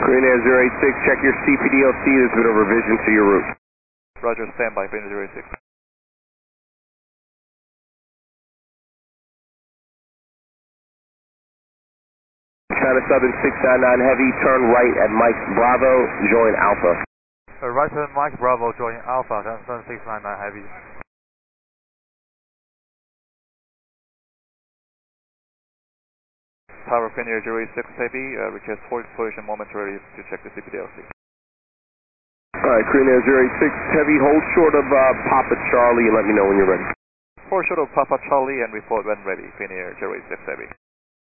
Green Air 086, check your CPDLC, there's been a revision to your route. Roger, standby, Green Air 086. China Southern 699 Heavy, turn right at Mike Bravo, join Alpha. Right turn Mike Bravo, join Alpha, China Southern 699 Heavy. Tower Green Air 086 Heavy, request hold position momentarily to check the CPDLC. Alright, Green Air 086 Heavy, hold short of Papa Charlie and let me know when you're ready. Hold short of Papa Charlie and report when ready, Green Air 086 Heavy.